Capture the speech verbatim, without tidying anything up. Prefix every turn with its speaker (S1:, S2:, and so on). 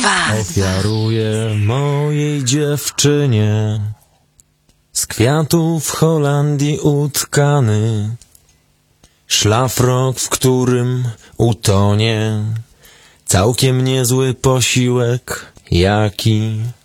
S1: dwa.
S2: Ofiaruję mojej dziewczynie z kwiatów w Holandii utkany szlafrok, w którym utonie całkiem niezły posiłek, jaki